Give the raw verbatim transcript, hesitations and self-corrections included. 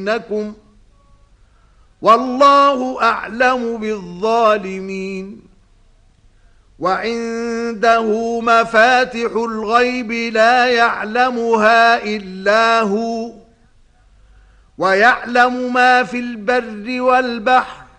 إنكم والله أعلم بالظالمين. وعنده مفاتح الغيب لا يعلمها إلا هو ويعلم ما في البر والبحر